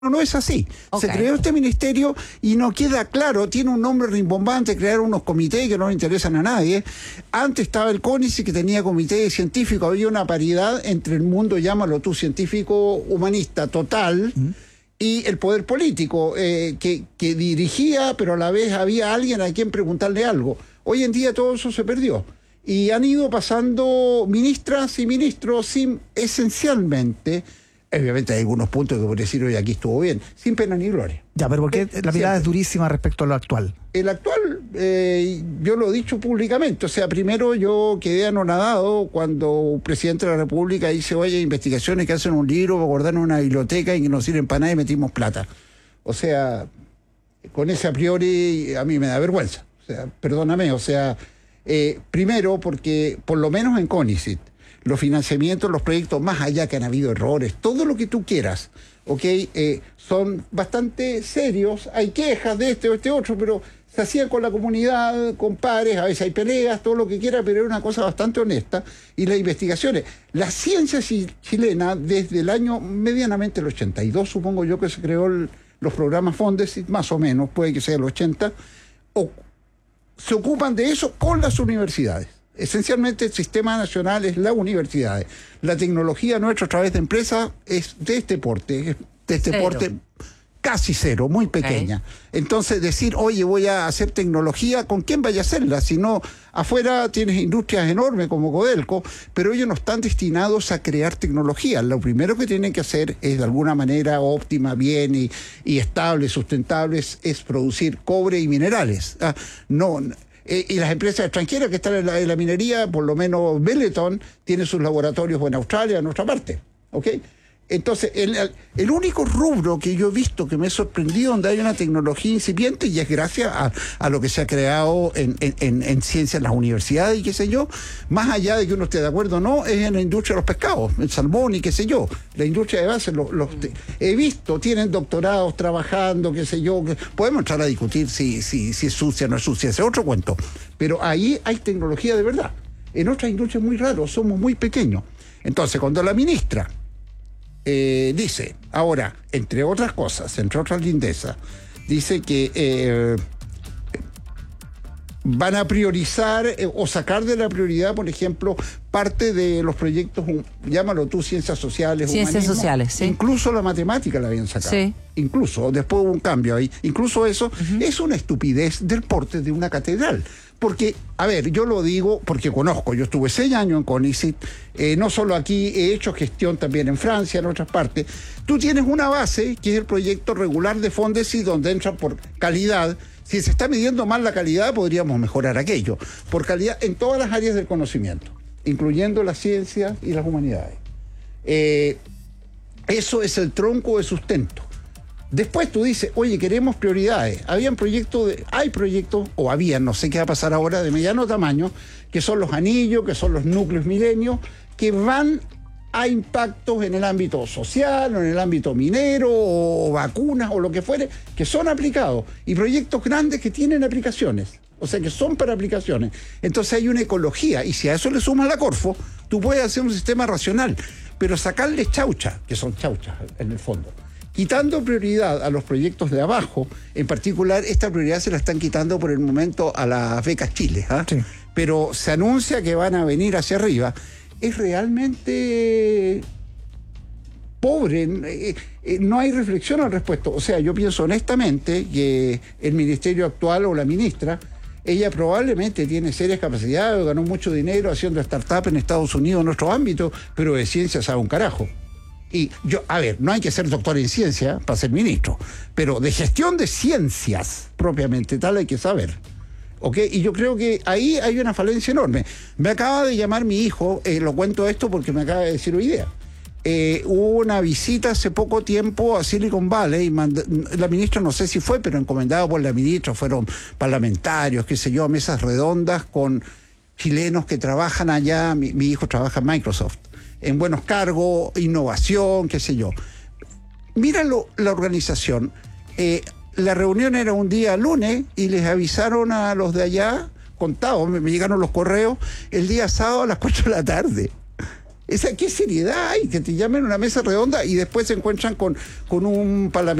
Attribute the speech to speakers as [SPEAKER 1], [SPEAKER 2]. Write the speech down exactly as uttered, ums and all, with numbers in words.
[SPEAKER 1] No, no es así.
[SPEAKER 2] Okay.
[SPEAKER 1] Se creó este ministerio y no queda claro, tiene un nombre rimbombante, crearon unos comités que no le interesan a nadie. Antes estaba el CONICET, que tenía comité científico, había una paridad entre el mundo, llámalo tú, científico humanista total, ¿Mm? y el poder político, eh, que, que dirigía, pero a la vez había alguien a quien preguntarle algo. Hoy en día todo eso se perdió. Y han ido pasando ministras y ministros sin, esencialmente... Obviamente hay algunos puntos que podría decir, oye, aquí estuvo bien, sin pena ni gloria.
[SPEAKER 3] Ya, pero ¿por qué
[SPEAKER 1] Eh,
[SPEAKER 3] la mirada
[SPEAKER 1] siempre.
[SPEAKER 3] es durísima respecto a lo actual?
[SPEAKER 1] El actual, eh, yo lo he dicho públicamente, o sea, primero yo quedé anonadado cuando un presidente de la República dice, oye, investigaciones que hacen un libro para guardar en una biblioteca y que no sirven para nada y metimos plata. O sea, con ese a priori a mí me da vergüenza. O sea, perdóname, o sea, eh, primero porque por lo menos en CONICET, los financiamientos, los proyectos, más allá que han habido errores, todo lo que tú quieras, ¿ok? Eh, son bastante serios, hay quejas de este o este otro, pero se hacían con la comunidad, con pares, a veces hay peleas, todo lo que quiera, pero era una cosa bastante honesta. Y las investigaciones, la ciencia chilena, desde el año medianamente el ochenta y dos, supongo yo que se creó el, los programas Fondesit, más o menos, puede que sea el ochenta, o, se ocupan de eso con las universidades. Esencialmente el sistema nacional es las universidades. La tecnología nuestra a través de empresas es de este porte, de este
[SPEAKER 2] Cero.
[SPEAKER 1] porte casi cero, muy pequeña. Okay. Entonces decir, oye, voy a hacer tecnología, ¿con quién vaya a hacerla? Si no, afuera tienes industrias enormes como Codelco, pero ellos no están destinados a crear tecnología. Lo primero que tienen que hacer es de alguna manera óptima, bien y, y estable, sustentable, es, es producir cobre y minerales. Ah, no... Eh, y las empresas extranjeras que están en la, en la minería, por lo menos Benetton, tiene sus laboratorios en Australia, en otra parte. ¿Ok? Entonces, el, el, el único rubro que yo he visto que me ha sorprendido donde hay una tecnología incipiente, y es gracias a, a lo que se ha creado en, en, en, en ciencia en las universidades y qué sé yo, más allá de que uno esté de acuerdo o no, es en la industria de los pescados, el salmón y qué sé yo. La industria de base, los, los te, he visto, tienen doctorados trabajando, qué sé yo. Que, podemos entrar a discutir si, si, si es sucia o no es sucia, ese es otro cuento. Pero ahí hay tecnología de verdad. En otras industrias es muy raro, somos muy pequeños. Entonces, cuando la ministra Eh, dice, ahora, entre otras cosas, entre otras lindezas, dice que eh, van a priorizar eh, o sacar de la prioridad, por ejemplo, parte de los proyectos, um, llámalo tú, ciencias sociales,
[SPEAKER 2] ciencias
[SPEAKER 1] humanismo,
[SPEAKER 2] sociales, sí.
[SPEAKER 1] Incluso la matemática la habían sacado.
[SPEAKER 2] Sí.
[SPEAKER 1] Incluso, después hubo un cambio ahí. Incluso eso uh-huh. es una estupidez del porte de una catedral. Porque, a ver, yo lo digo porque conozco, yo estuve seis años en CONICET, eh, no solo aquí, he hecho gestión también en Francia, en otras partes. Tú tienes una base, que es el proyecto regular de Fondesit, donde entra por calidad. Si se está midiendo mal la calidad, podríamos mejorar aquello. Por calidad en todas las áreas del conocimiento, incluyendo las ciencias y las humanidades. Eh, eso es el tronco de sustento. Después tú dices, oye, queremos prioridades. Habían proyectos, de, hay proyectos, o habían, no sé qué va a pasar ahora, de mediano tamaño, que son los anillos, que son los núcleos milenios, que van a impactos en el ámbito social, o en el ámbito minero, o vacunas, o lo que fuere, que son aplicados. Y proyectos grandes que tienen aplicaciones. O sea, que son para aplicaciones. Entonces hay una ecología, y si a eso le sumas la Corfo, tú puedes hacer un sistema racional. Pero sacarle chaucha, que son chauchas en el fondo, quitando prioridad a los proyectos de abajo, en particular esta prioridad se la están quitando por el momento a las becas Chile, ¿eh? Sí. Pero se anuncia que van a venir hacia arriba, es realmente pobre, eh, eh, no hay reflexión al respecto. O sea, yo pienso honestamente que el ministerio actual o la ministra, ella probablemente tiene serias capacidades, ganó mucho dinero haciendo startup en Estados Unidos en nuestro ámbito, pero de ciencia sabe un carajo. Y yo, a ver, no hay que ser doctor en ciencia para ser ministro, pero de gestión de ciencias propiamente tal hay que saber. ¿Ok? Y yo creo que ahí hay una falencia enorme. Me acaba de llamar mi hijo, eh, lo cuento esto porque me acaba de decir hoy día. Eh, hubo una visita hace poco tiempo a Silicon Valley, y manda, la ministra no sé si fue, pero encomendado por la ministra, fueron parlamentarios, qué sé yo, mesas redondas con chilenos que trabajan allá, mi, mi hijo trabaja en Microsoft, en buenos cargos, innovación, qué sé yo. Míralo, la organización. Eh, la reunión era un día lunes y les avisaron a los de allá, contados, me, me llegaron los correos, el día sábado a las cuatro de la tarde. Esa, ¿qué seriedad hay? Que te llamen a una mesa redonda y después se encuentran con, con un parlamentario